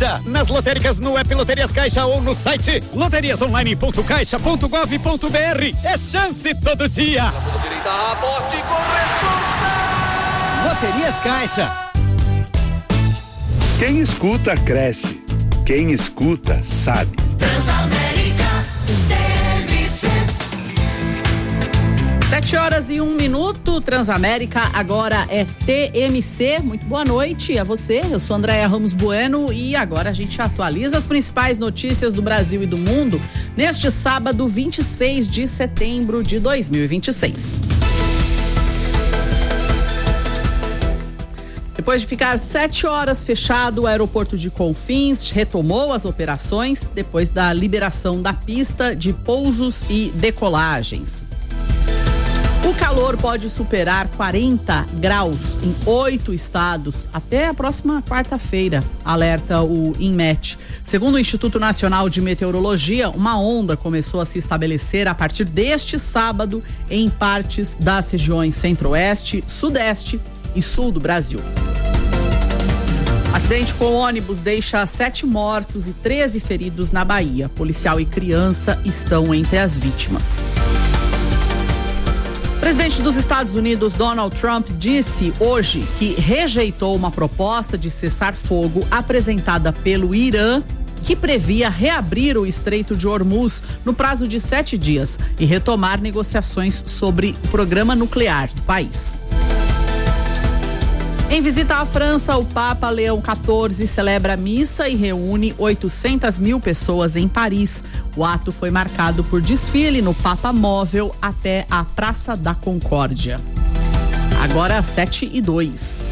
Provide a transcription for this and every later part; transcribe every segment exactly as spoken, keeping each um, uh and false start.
Caixa. Nas lotéricas, no app Loterias Caixa ou no site loterias online ponto caixa ponto gov ponto br. É chance todo dia. Aposte com responsa. Loterias Caixa. Quem escuta, cresce. Quem escuta, sabe. Transamérica T M C. Sete horas e um minuto, Transamérica agora é T M C. Muito boa noite a você, eu sou Andréia Ramos Bueno e agora a gente atualiza as principais notícias do Brasil e do mundo neste sábado, vinte e seis de setembro de dois mil e vinte e seis. Depois de ficar sete horas fechado, o aeroporto de Confins retomou as operações depois da liberação da pista de pousos e decolagens. O calor pode superar quarenta graus em oito estados até a próxima quarta-feira, alerta o INMET. Segundo o Instituto Nacional de Meteorologia, uma onda começou a se estabelecer a partir deste sábado em partes das regiões centro-oeste, sudeste e sul do Brasil. Acidente com ônibus deixa sete mortos e treze feridos na Bahia. Policial e criança estão entre as vítimas. O presidente dos Estados Unidos, Donald Trump, disse hoje que rejeitou uma proposta de cessar-fogo apresentada pelo Irã, que previa reabrir o Estreito de Hormuz no prazo de sete dias e retomar negociações sobre o programa nuclear do país. Em visita à França, o Papa Leão quatorze celebra missa e reúne oitocentas mil pessoas em Paris. O ato foi marcado por desfile no Papa Móvel até a Praça da Concórdia. Agora sete e dois.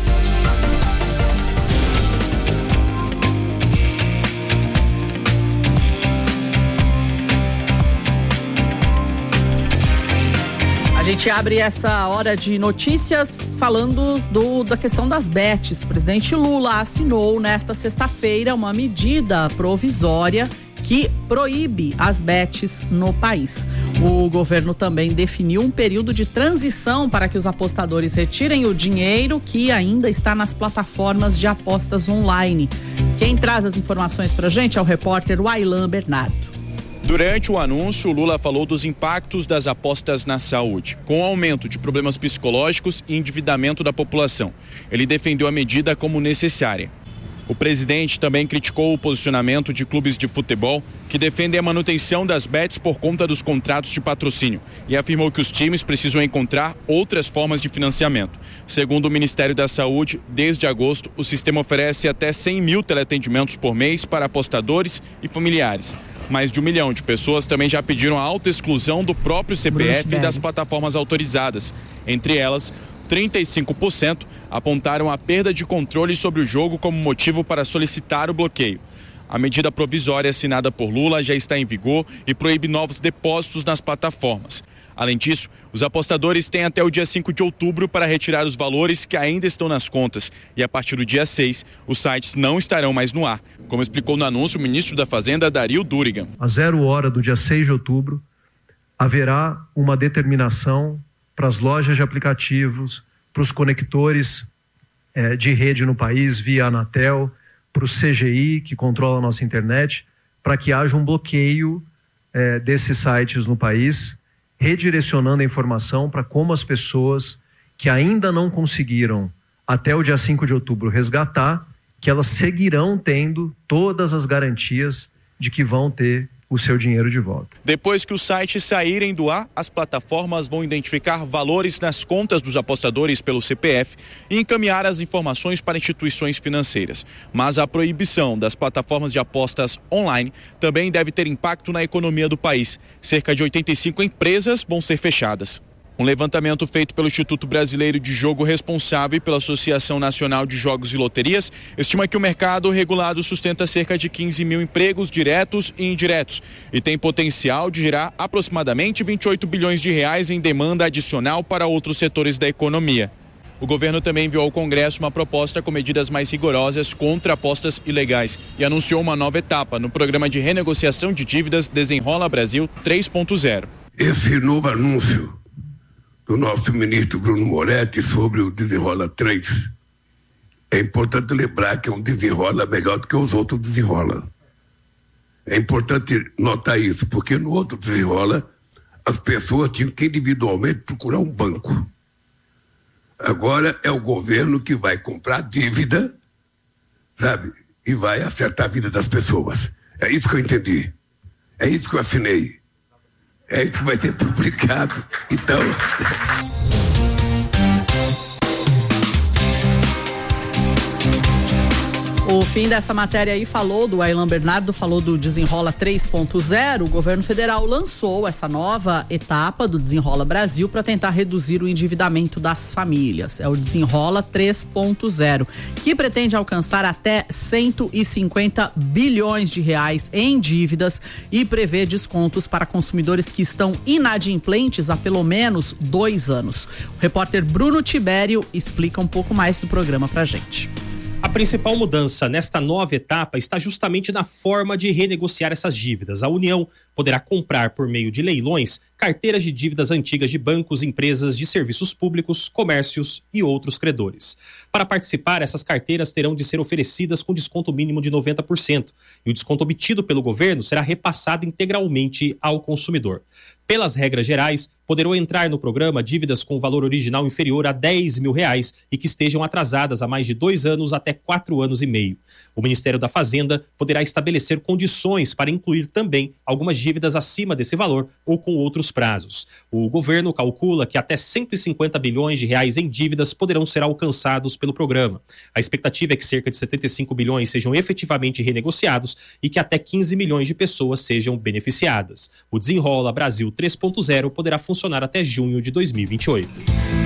A gente abre essa hora de notícias falando do, da questão das bets. O presidente Lula assinou nesta sexta-feira uma medida provisória que proíbe as bets no país. O governo também definiu um período de transição para que os apostadores retirem o dinheiro que ainda está nas plataformas de apostas online. Quem traz as informações para a gente é o repórter Wailan Bernardo. Durante o anúncio, Lula falou dos impactos das apostas na saúde, com o aumento de problemas psicológicos e endividamento da população. Ele defendeu a medida como necessária. O presidente também criticou o posicionamento de clubes de futebol que defendem a manutenção das bets por conta dos contratos de patrocínio e afirmou que os times precisam encontrar outras formas de financiamento. Segundo o Ministério da Saúde, desde agosto, o sistema oferece até cem mil teleatendimentos por mês para apostadores e familiares. Mais de um milhão de pessoas também já pediram a autoexclusão do próprio C P F e das plataformas autorizadas. Entre elas, trinta e cinco por cento apontaram a perda de controle sobre o jogo como motivo para solicitar o bloqueio. A medida provisória assinada por Lula já está em vigor e proíbe novos depósitos nas plataformas. Além disso, os apostadores têm até o dia cinco de outubro para retirar os valores que ainda estão nas contas. E a partir do dia seis, os sites não estarão mais no ar, como explicou no anúncio o ministro da Fazenda, Dario Durigan. A zero hora do dia seis de outubro, haverá uma determinação para as lojas de aplicativos, para os conectores eh, de rede no país, via Anatel, para o C G I, que controla a nossa internet, para que haja um bloqueio eh, desses sites no país, redirecionando a informação para como as pessoas que ainda não conseguiram até o dia cinco de outubro resgatar, que elas seguirão tendo todas as garantias de que vão ter o seu dinheiro de volta. Depois que os sites saírem do ar, as plataformas vão identificar valores nas contas dos apostadores pelo C P F e encaminhar as informações para instituições financeiras. Mas a proibição das plataformas de apostas online também deve ter impacto na economia do país. Cerca de oitenta e cinco empresas vão ser fechadas. Um levantamento feito pelo Instituto Brasileiro de Jogo Responsável e pela Associação Nacional de Jogos e Loterias estima que o mercado regulado sustenta cerca de quinze mil empregos diretos e indiretos e tem potencial de gerar aproximadamente vinte e oito bilhões de reais em demanda adicional para outros setores da economia. O governo também enviou ao Congresso uma proposta com medidas mais rigorosas contra apostas ilegais e anunciou uma nova etapa no programa de renegociação de dívidas Desenrola Brasil três ponto zero. Esse novo anúncio do nosso ministro Bruno Moretti sobre o Desenrola três é importante lembrar que é um desenrola melhor do que os outros desenrola. É importante notar isso, porque no outro desenrola as pessoas tinham que individualmente procurar um banco. Agora é o governo que vai comprar dívida, sabe? E vai acertar a vida das pessoas. É isso que eu entendi. É isso que eu assinei. É isso que vai ser publicado. Então... O fim dessa matéria aí falou do Aylan Bernardo, falou do Desenrola três ponto zero. O governo federal lançou essa nova etapa do Desenrola Brasil para tentar reduzir o endividamento das famílias. É o Desenrola três ponto zero, que pretende alcançar até cento e cinquenta bilhões de reais em dívidas e prevê descontos para consumidores que estão inadimplentes há pelo menos dois anos. O repórter Bruno Tibério explica um pouco mais do programa pra gente. A principal mudança nesta nova etapa está justamente na forma de renegociar essas dívidas. A União poderá comprar por meio de leilões carteiras de dívidas antigas de bancos, empresas de serviços públicos, comércios e outros credores. Para participar, essas carteiras terão de ser oferecidas com desconto mínimo de noventa por cento e o desconto obtido pelo governo será repassado integralmente ao consumidor. Pelas regras gerais, poderão entrar no programa dívidas com valor original inferior a dez mil reais e que estejam atrasadas há mais de dois anos até quatro anos e meio. O Ministério da Fazenda poderá estabelecer condições para incluir também algumas dívidas acima desse valor ou com outros prazos. O governo calcula que até cento e cinquenta bilhões de reais em dívidas poderão ser alcançados pelo programa. A expectativa é que cerca de setenta e cinco bilhões sejam efetivamente renegociados e que até quinze milhões de pessoas sejam beneficiadas. O Desenrola Brasil três ponto zero poderá funcionar até junho de dois mil e vinte e oito.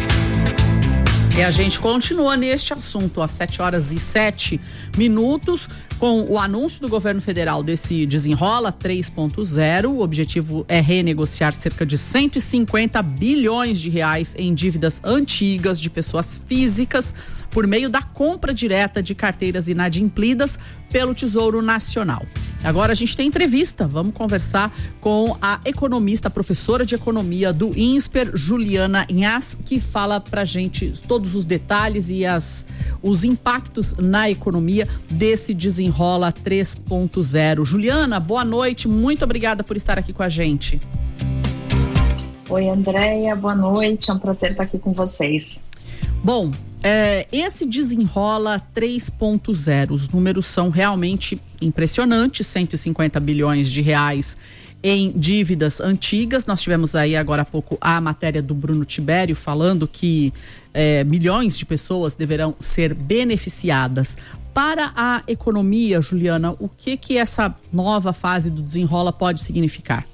E a gente continua neste assunto às sete horas e sete minutos com o anúncio do governo federal desse Desenrola três ponto zero. O objetivo é renegociar cerca de cento e cinquenta bilhões de reais em dívidas antigas de pessoas físicas por meio da compra direta de carteiras inadimplidas pelo Tesouro Nacional. Agora a gente tem entrevista, vamos conversar com a economista, professora de economia do INSPER, Juliana Inhas, que fala pra gente todos os detalhes e as, os impactos na economia desse Desenrola três ponto zero. Juliana, boa noite, muito obrigada por estar aqui com a gente. Oi, Andréia, boa noite, é um prazer estar aqui com vocês. Bom, é, esse Desenrola três ponto zero, os números são realmente impressionantes, cento e cinquenta bilhões de reais em dívidas antigas. Nós tivemos aí agora há pouco a matéria do Bruno Tibério falando que é, milhões de pessoas deverão ser beneficiadas. Para a economia, Juliana, o que que essa nova fase do Desenrola pode significar?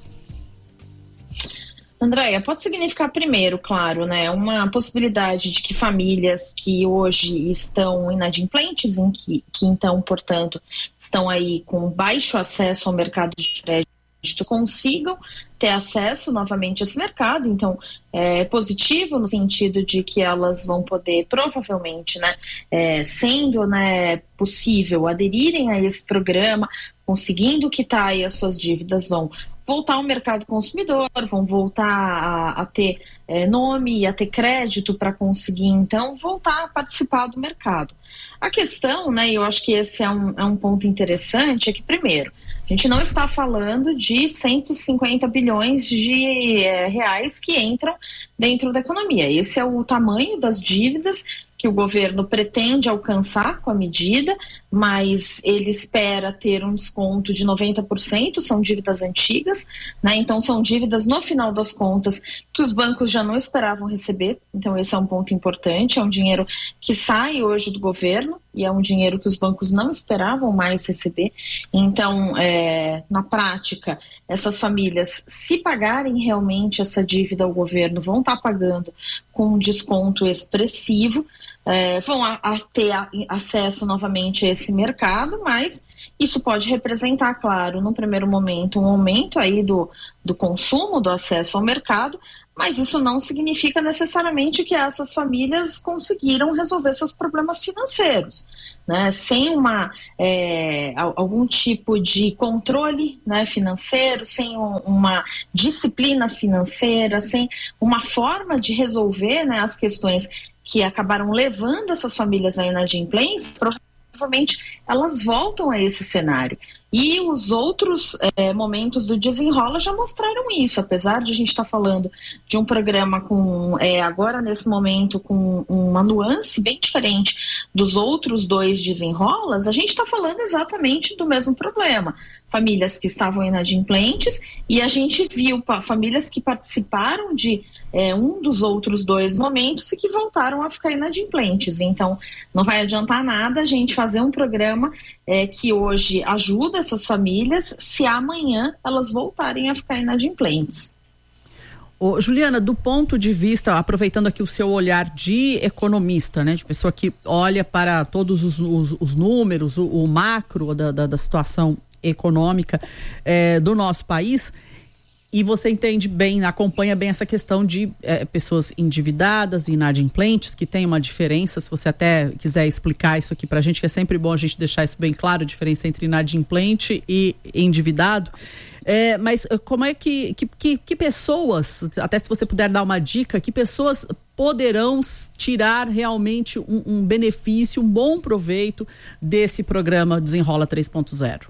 Andréia, pode significar primeiro, claro, né, uma possibilidade de que famílias que hoje estão inadimplentes, em que, que então, portanto, estão aí com baixo acesso ao mercado de crédito, consigam ter acesso novamente a esse mercado. Então, é positivo no sentido de que elas vão poder, provavelmente, né, é, sendo, né, possível aderirem a esse programa, conseguindo quitar aí as suas dívidas, vão voltar ao mercado consumidor, vão voltar a, a ter é, nome e a ter crédito para conseguir, então, voltar a participar do mercado. A questão, né, e eu acho que esse é um, é um ponto interessante, é que, primeiro, a gente não está falando de cento e cinquenta bilhões de é, reais que entram dentro da economia. Esse é o tamanho das dívidas que o governo pretende alcançar com a medida, mas ele espera ter um desconto de noventa por cento, são dívidas antigas, né? Então são dívidas, no final das contas, que os bancos já não esperavam receber. Então esse é um ponto importante, é um dinheiro que sai hoje do governo e é um dinheiro que os bancos não esperavam mais receber. Então, é, na prática, essas famílias, se pagarem realmente essa dívida ao governo, vão estar pagando com um desconto expressivo, é, vão a, a ter a, acesso novamente a esse mercado, mas isso pode representar, claro, no primeiro momento, um aumento aí do, do consumo, do acesso ao mercado, mas isso não significa necessariamente que essas famílias conseguiram resolver seus problemas financeiros, né? Sem uma, é, algum tipo de controle, né, financeiro, sem um, uma disciplina financeira, sem uma forma de resolver, né, as questões que acabaram levando essas famílias à inadimplência, provavelmente elas voltam a esse cenário. E os outros é, momentos do Desenrola já mostraram isso, apesar de a gente estar tá falando de um programa com, é, agora nesse momento, com uma nuance bem diferente dos outros dois Desenrolas, a gente está falando exatamente do mesmo problema. Famílias que estavam inadimplentes, e a gente viu famílias que participaram de é, um dos outros dois momentos e que voltaram a ficar inadimplentes. Então, não vai adiantar nada a gente fazer um programa é, que hoje ajuda essas famílias se amanhã elas voltarem a ficar inadimplentes. Ô, Juliana, do ponto de vista, aproveitando aqui o seu olhar de economista, né, de pessoa que olha para todos os, os, os números, o, o macro da, da, da situação econômica é, do nosso país, e você entende bem, acompanha bem essa questão de é, pessoas endividadas e inadimplentes, que tem uma diferença, se você até quiser explicar isso aqui pra gente, que é sempre bom a gente deixar isso bem claro, a diferença entre inadimplente e endividado. É, mas como é que, que, que, que pessoas, até se você puder dar uma dica, que pessoas poderão tirar realmente um, um benefício, um bom proveito desse programa Desenrola três ponto zero?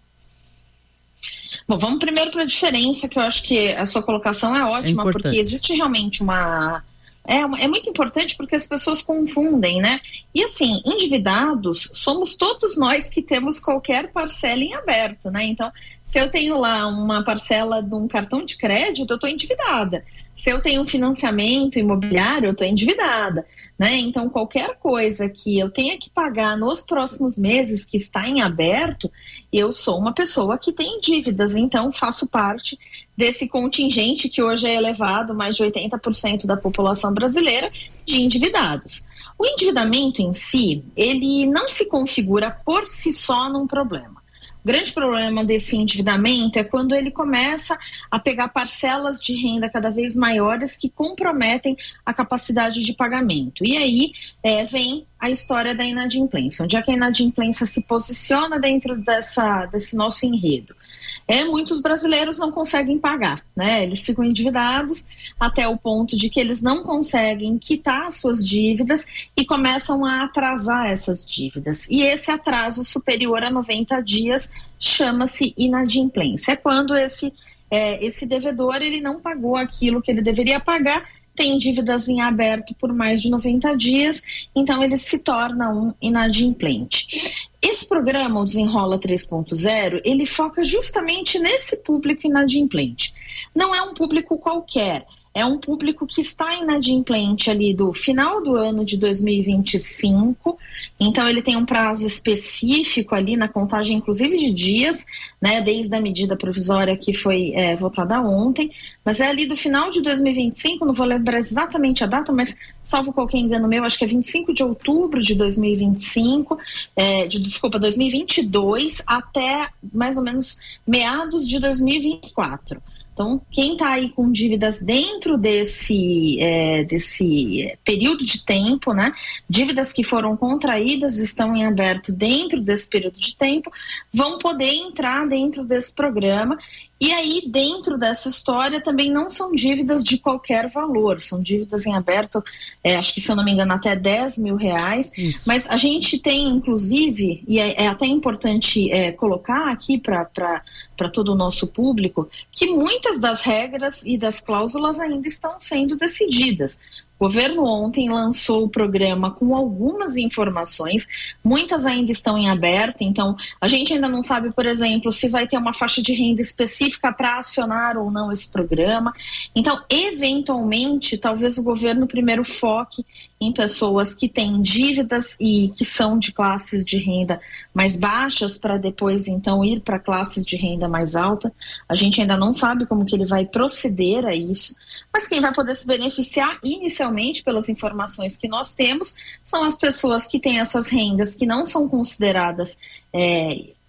Bom, vamos primeiro para a diferença, que eu acho que a sua colocação é ótima, é porque existe realmente uma... É, uma... é muito importante porque as pessoas confundem, né? E assim, endividados somos todos nós que temos qualquer parcela em aberto, né? Então, se eu tenho lá uma parcela de um cartão de crédito, eu estou endividada. Se eu tenho um financiamento imobiliário, eu estou endividada, né? Então, qualquer coisa que eu tenha que pagar nos próximos meses que está em aberto, eu sou uma pessoa que tem dívidas, então faço parte desse contingente que hoje é elevado, mais de oitenta por cento da população brasileira, de endividados. O endividamento em si, ele não se configura por si só num problema. O grande problema desse endividamento é quando ele começa a pegar parcelas de renda cada vez maiores que comprometem a capacidade de pagamento. E aí é, vem a história da inadimplência. Onde é que a inadimplência se posiciona dentro dessa, desse nosso enredo? É, muitos brasileiros não conseguem pagar, né? Eles ficam endividados até o ponto de que eles não conseguem quitar suas dívidas e começam a atrasar essas dívidas. E esse atraso superior a noventa dias chama-se inadimplência. É quando esse, é, esse devedor ele não pagou aquilo que ele deveria pagar, tem dívidas em aberto por mais de noventa dias, então ele se torna um inadimplente. Esse programa, o Desenrola três ponto zero, ele foca justamente nesse público inadimplente. Não é um público qualquer, é um público que está inadimplente ali do final do ano de dois mil e vinte e cinco, então ele tem um prazo específico ali na contagem, inclusive de dias, né, desde a medida provisória que foi é, votada ontem, mas é ali do final de dois mil e vinte e cinco, não vou lembrar exatamente a data, mas salvo qualquer engano meu, acho que é vinte e cinco de outubro de dois mil e vinte e cinco, é, de, desculpa, dois mil e vinte e dois até mais ou menos meados de dois mil e vinte e quatro. Então, quem está aí com dívidas dentro desse, é, desse período de tempo, né? Dívidas que foram contraídas estão em aberto dentro desse período de tempo, vão poder entrar dentro desse programa. E aí, dentro dessa história, também não são dívidas de qualquer valor, são dívidas em aberto, é, acho que, se eu não me engano, até dez mil reais. Isso. Mas a gente tem, inclusive, e é, é até importante é, colocar aqui para todo o nosso público, que muitas das regras e das cláusulas ainda estão sendo decididas. O governo ontem lançou o programa com algumas informações, muitas ainda estão em aberto, então a gente ainda não sabe, por exemplo, se vai ter uma faixa de renda específica para acionar ou não esse programa. Então, eventualmente, talvez o governo primeiro foque em pessoas que têm dívidas e que são de classes de renda mais baixas, para depois, então, ir para classes de renda mais alta. A gente ainda não sabe como que ele vai proceder a isso, mas quem vai poder se beneficiar inicialmente, pelas informações que nós temos, são as pessoas que têm essas rendas que não são consideradas é,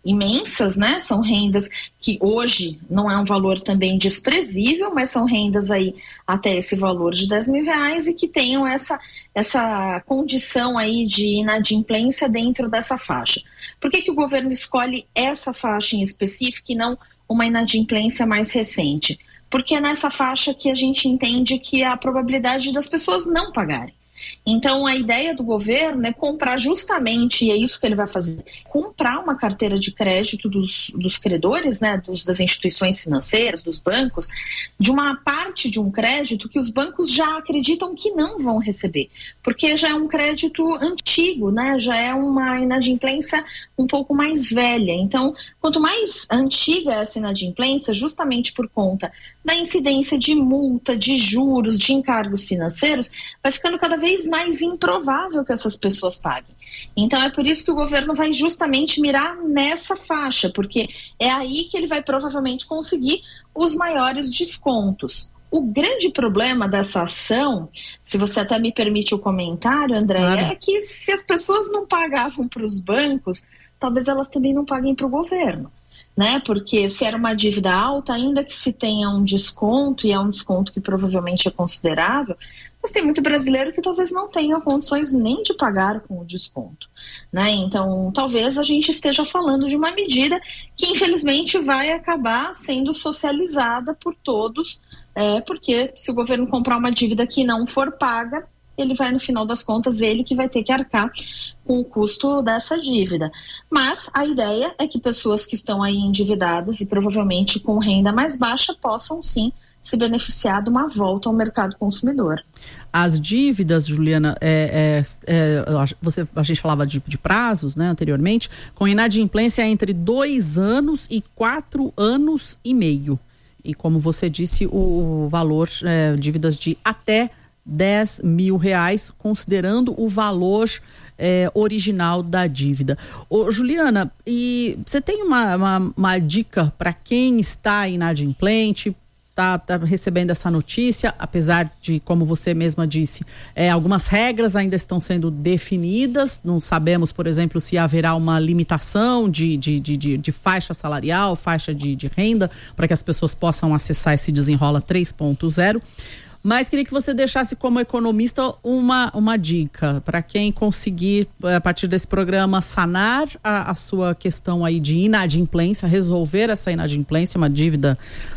imensas, né? São rendas que hoje não é um valor também desprezível, mas são rendas aí até esse valor de dez mil reais e que tenham essa, essa condição aí de inadimplência dentro dessa faixa. Por que que o governo escolhe essa faixa em específico e não uma inadimplência mais recente? Porque é nessa faixa que a gente entende que a probabilidade das pessoas não pagarem. Então, a ideia do governo é comprar justamente, e é isso que ele vai fazer, comprar uma carteira de crédito dos, dos credores, né, dos, das instituições financeiras, dos bancos, de uma parte de um crédito que os bancos já acreditam que não vão receber, porque já é um crédito antigo, né, já é uma inadimplência um pouco mais velha. Então, quanto mais antiga essa inadimplência, justamente por conta da incidência de multa, de juros, de encargos financeiros, vai ficando cada vez mais improvável que essas pessoas paguem. Então é por isso que o governo vai justamente mirar nessa faixa, porque é aí que ele vai provavelmente conseguir os maiores descontos. O grande problema dessa ação, se você até me permite o comentário, André, claro, é que se as pessoas não pagavam para os bancos, talvez elas também não paguem para o governo. Né? Porque se era uma dívida alta, ainda que se tenha um desconto, e é um desconto que provavelmente é considerável, mas tem muito brasileiro que talvez não tenha condições nem de pagar com o desconto, né? Então, talvez a gente esteja falando de uma medida que, infelizmente, vai acabar sendo socializada por todos, é, porque se o governo comprar uma dívida que não for paga, ele vai, no final das contas, ele que vai ter que arcar com o custo dessa dívida. Mas a ideia é que pessoas que estão aí endividadas e provavelmente com renda mais baixa possam, sim, se beneficiar de uma volta ao mercado consumidor. As dívidas, Juliana, é, é, é, você, a gente falava de, de prazos, né, anteriormente, com inadimplência entre dois anos e quatro anos e meio. E como você disse, o, o valor, é, dívidas de até dez mil reais, considerando o valor é, original da dívida. Ô, Juliana, e você tem uma, uma, uma dica para quem está inadimplente, Tá, tá recebendo essa notícia, apesar de, como você mesma disse, é, algumas regras ainda estão sendo definidas, não sabemos, por exemplo, se haverá uma limitação de, de, de, de, de faixa salarial, faixa de, de renda, para que as pessoas possam acessar esse Desenrola três ponto zero, mas queria que você deixasse como economista uma, uma dica para quem conseguir, a partir desse programa, sanar a, a sua questão aí de inadimplência, resolver essa inadimplência, uma dívida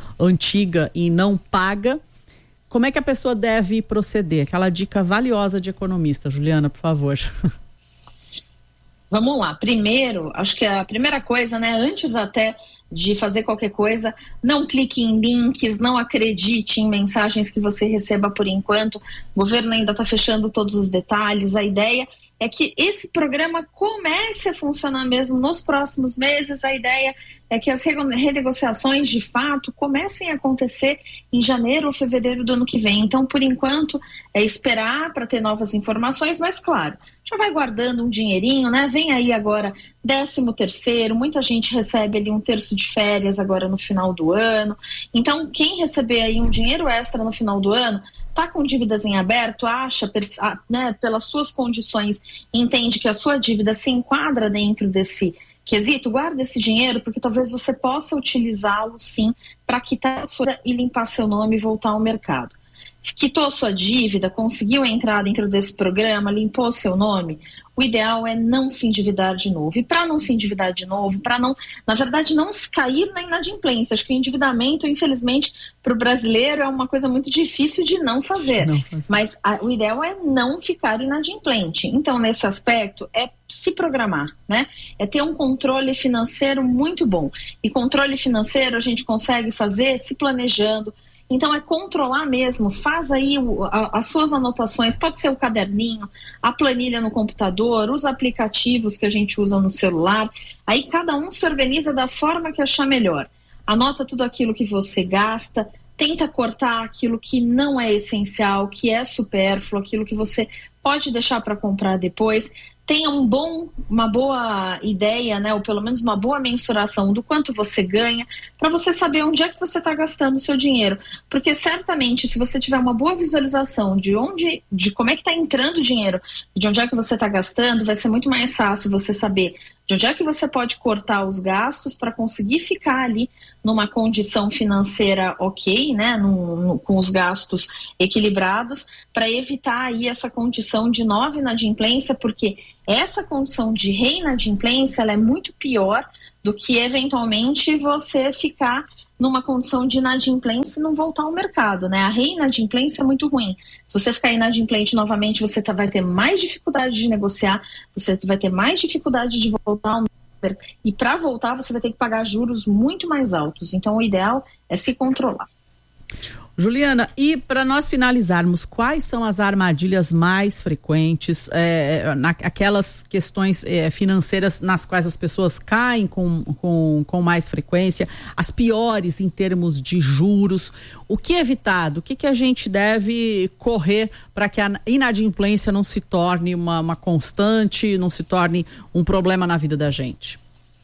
antiga e não paga. Como é que a pessoa deve proceder? Aquela dica valiosa de economista, Juliana, por favor. Vamos lá. Primeiro, acho que a primeira coisa, né, antes até de fazer qualquer coisa, não clique em links, não acredite em mensagens que você receba por enquanto. O governo ainda está fechando todos os detalhes. A ideia é que esse programa comece a funcionar mesmo nos próximos meses. A ideia é que as renegociações de fato comecem a acontecer em janeiro ou fevereiro do ano que vem. Então, por enquanto, é esperar para ter novas informações, mas claro, já vai guardando um dinheirinho, né? Vem aí agora décimo terceiro, muita gente recebe ali um terço de férias agora no final do ano. Então, quem receber aí um dinheiro extra no final do ano, está com dívidas em aberto, acha, né, pelas suas condições, entende que a sua dívida se enquadra dentro desse quesito, guarda esse dinheiro, porque talvez você possa utilizá-lo, sim, para quitar a sua e limpar seu nome e voltar ao mercado. Quitou a sua dívida, conseguiu entrar dentro desse programa, limpou seu nome, o ideal é não se endividar de novo. E para não se endividar de novo, para não, na verdade, não cair na inadimplência. Acho que o endividamento, infelizmente, para o brasileiro é uma coisa muito difícil de não fazer. Não fazer. Mas a, o ideal é não ficar inadimplente. Então, nesse aspecto, é se programar, né? É ter um controle financeiro muito bom. E controle financeiro a gente consegue fazer se planejando. Então é controlar mesmo, faz aí o, a, as suas anotações, pode ser o caderninho, a planilha no computador, os aplicativos que a gente usa no celular, aí cada um se organiza da forma que achar melhor. Anota tudo aquilo que você gasta, tenta cortar aquilo que não é essencial, que é supérfluo, aquilo que você pode deixar para comprar depois. Tenha um bom, uma boa ideia, né, ou pelo menos uma boa mensuração do quanto você ganha, para você saber onde é que você está gastando o seu dinheiro. Porque certamente, se você tiver uma boa visualização de onde, de como é que está entrando o dinheiro, de onde é que você está gastando, vai ser muito mais fácil você saber De onde é que você pode cortar os gastos para conseguir ficar ali numa condição financeira ok, né, num, num, com os gastos equilibrados, para evitar aí essa condição de nova inadimplência, porque essa condição de reinadimplência ela é muito pior do que eventualmente você ficar numa condição de inadimplência e não voltar ao mercado, né? A reinadimplência é muito ruim. Se você ficar inadimplente novamente, você tá, vai ter mais dificuldade de negociar, você vai ter mais dificuldade de voltar ao mercado. E para voltar, você vai ter que pagar juros muito mais altos. Então, o ideal é se controlar. Juliana, e para nós finalizarmos, quais são as armadilhas mais frequentes, é, na, aquelas questões é, financeiras nas quais as pessoas caem com, com, com mais frequência, as piores em termos de juros? O que evitar? O que, que a gente deve correr para que a inadimplência não se torne uma, uma constante, não se torne um problema na vida da gente?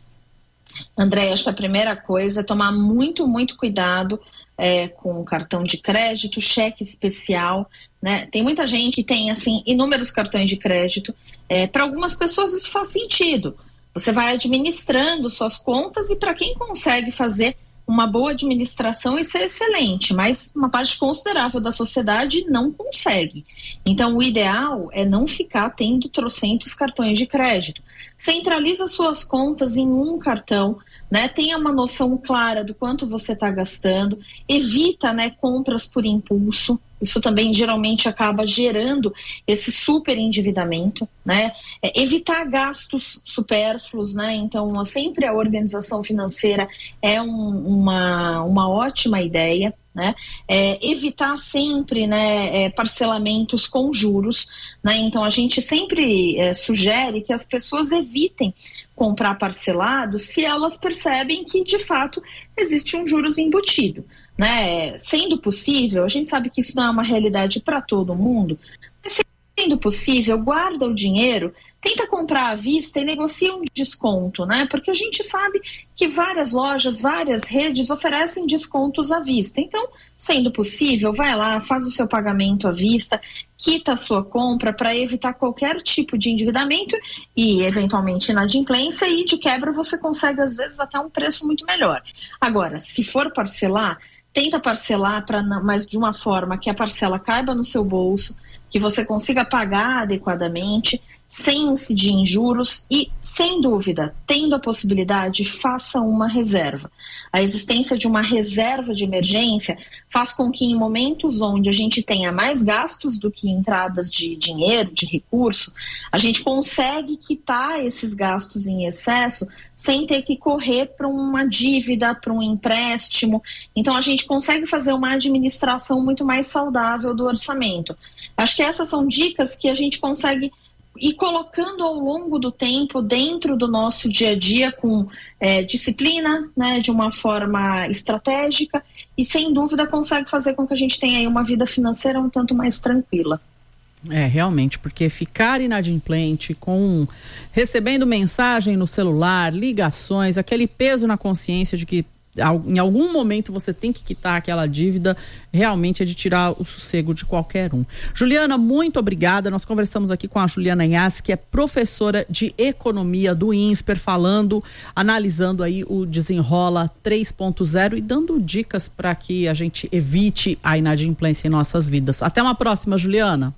André, acho que a primeira coisa é tomar muito, muito cuidado É, com o cartão de crédito, cheque especial, né? Tem muita gente que tem, assim, inúmeros cartões de crédito. É, para algumas pessoas isso faz sentido. Você vai administrando suas contas e para quem consegue fazer uma boa administração, isso é excelente, mas uma parte considerável da sociedade não consegue. Então, o ideal é não ficar tendo trocentos cartões de crédito. Centraliza suas contas em um cartão, né, tenha uma noção clara do quanto você está gastando, evita, né, compras por impulso, isso também geralmente acaba gerando esse super endividamento, né, é, evitar gastos supérfluos, né, então sempre a organização financeira é um, uma, uma ótima ideia, né, é, evitar sempre, né, é, parcelamentos com juros, né, então a gente sempre é, sugere que as pessoas evitem comprar parcelado se elas percebem que de fato existe um juros embutido, né? Sendo possível, a gente sabe que isso não é uma realidade para todo mundo, mas sendo possível, guarda o dinheiro, tenta comprar à vista e negocia um desconto, né? Porque a gente sabe que várias lojas, várias redes oferecem descontos à vista. Então, sendo possível, vai lá, faz o seu pagamento à vista, quita a sua compra para evitar qualquer tipo de endividamento e, eventualmente, inadimplência, e de quebra você consegue, às vezes, até um preço muito melhor. Agora, se for parcelar, tenta parcelar, pra, mas de uma forma que a parcela caiba no seu bolso, que você consiga pagar adequadamente, sem incidir em juros e, sem dúvida, tendo a possibilidade, faça uma reserva. A existência de uma reserva de emergência faz com que em momentos onde a gente tenha mais gastos do que entradas de dinheiro, de recurso, a gente consegue quitar esses gastos em excesso sem ter que correr para uma dívida, para um empréstimo. Então a gente consegue fazer uma administração muito mais saudável do orçamento. Acho que essas são dicas que a gente consegue ir colocando ao longo do tempo dentro do nosso dia a dia com é, disciplina, né, de uma forma estratégica e sem dúvida consegue fazer com que a gente tenha aí uma vida financeira um tanto mais tranquila. É, realmente, porque ficar inadimplente com recebendo mensagem no celular, ligações, aquele peso na consciência de que em algum momento você tem que quitar aquela dívida, realmente é de tirar o sossego de qualquer um. Juliana, muito obrigada. Nós conversamos aqui com a Juliana Inhas, que é professora de economia do INSPER, falando, analisando aí o Desenrola três ponto zero e dando dicas para que a gente evite a inadimplência em nossas vidas. Até uma próxima, Juliana.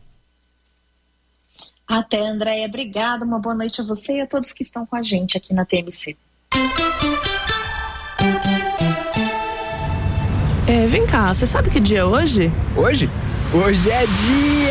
Até, Andréia. Obrigada. Uma boa noite a você e a todos que estão com a gente aqui na T M C. É, vem cá, você sabe que dia é hoje? Hoje? Hoje é dia